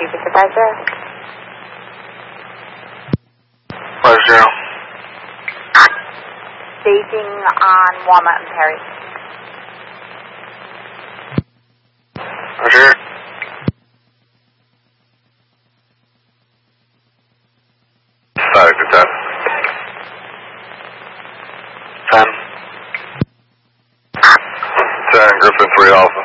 Supervisor. 50. Staging on Walnut and Perry. Roger. Static to 10. 10. 10, Griffin 3 Alpha.